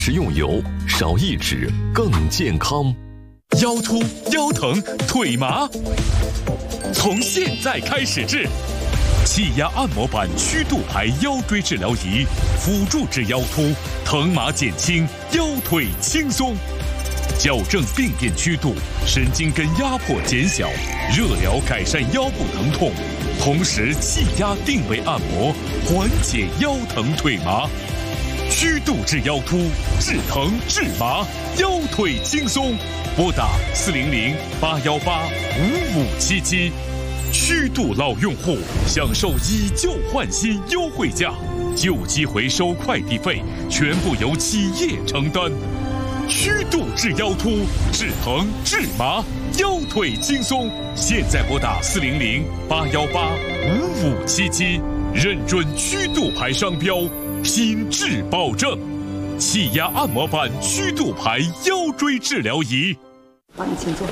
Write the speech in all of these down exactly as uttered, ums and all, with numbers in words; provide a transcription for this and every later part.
食用油，少一指更健康。 腰突、腰疼、腿麻，从现在开始治。气压按摩板曲度牌腰椎治疗仪，辅助治腰突，疼麻减轻，腰腿轻松。矫正病变曲度，神经根压迫减小，热疗改善腰部疼痛，同时气压定位按摩，缓解腰疼腿麻。曲度治腰突，治疼治麻，腰腿轻松。拨打四零零八幺八五五七七。曲度老用户享受以旧换新优惠价，旧机回收快递费全部由企业承担。曲度治腰突，治疼治麻，腰腿轻松。现在拨打四零零八幺八五五七七，认准曲度牌商标，品质保证。气压按摩板曲度牌腰椎治疗仪。 好，你请坐。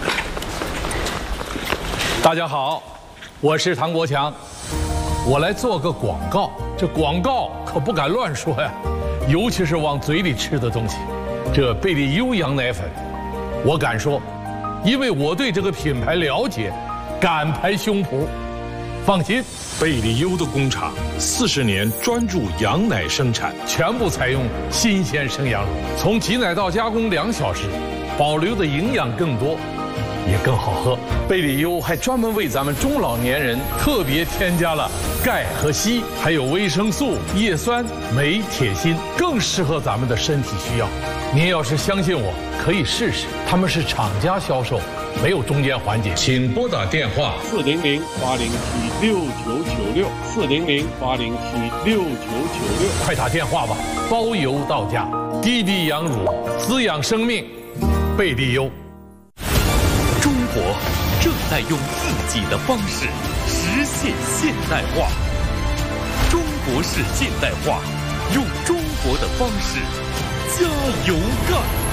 大家好，我是唐国强，我来做个广告。这广告可不敢乱说呀，尤其是往嘴里吃的东西。这贝利优羊奶粉，我敢说，因为我对这个品牌了解，敢拍胸脯。放心， 贝利优的工厂四十年专注羊奶生产， 全部采用新鲜生羊乳，从挤奶到加工两小时，保留的营养更多，也更好喝。贝利优还专门为咱们中老年人特别添加了钙和硒，还有维生素、叶酸、镁、铁、锌，更适合咱们的身体需要。您要是相信我，可以试试，他们是厂家销售，没有中间环节。 请拨打电话四零零八零七六九九六四零零八零七六九九六， 快打电话吧，包邮到家。滴滴羊乳，滋养生命，贝利优。 中国正在用自己的方式实现现代化，中国式现代化，用中国的方式加油干。